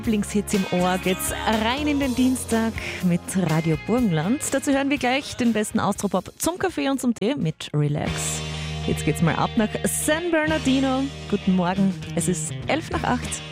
Lieblingshits im Ohr geht's rein in den Dienstag mit Radio Burgenland. Dazu hören wir gleich den besten Austropop zum Kaffee und zum Tee mit Relax. Jetzt geht's mal ab nach San Bernardino. Guten Morgen, es ist 11 nach 8.